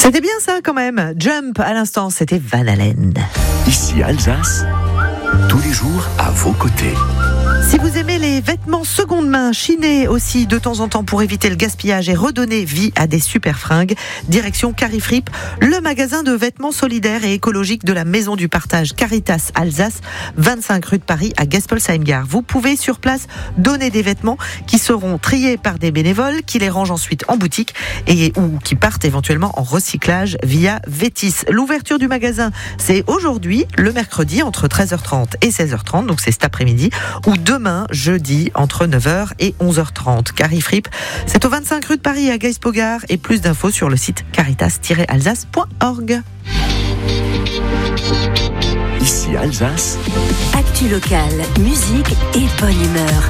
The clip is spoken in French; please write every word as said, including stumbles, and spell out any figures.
C'était bien ça quand même. Jump à l'instant, c'était Van Halen. Ici Alsace, tous les jours à vos côtés. Si vous aimez les vêtements seconde main, chinés aussi de temps en temps pour éviter le gaspillage et redonner vie à des super fringues, direction Carifrip, le magasin de vêtements solidaires et écologiques de la Maison du Partage Caritas Alsace, vingt-cinq rue de Paris à Gaspolsheim-Gare. Vous pouvez sur place donner des vêtements qui seront triés par des bénévoles qui les rangent ensuite en boutique et ou qui partent éventuellement en recyclage via Vétis. L'ouverture du magasin, c'est aujourd'hui, le mercredi, entre treize heures trente et seize heures trente, donc c'est cet après-midi, ou demain, jeudi, entre neuf heures et onze heures trente. Carifrip, c'est au vingt-cinq rue de Paris à Gaspolsheim-Gare et plus d'infos sur le site caritas tiret alsace point org. Ici Alsace. Actu locale, musique et bonne humeur.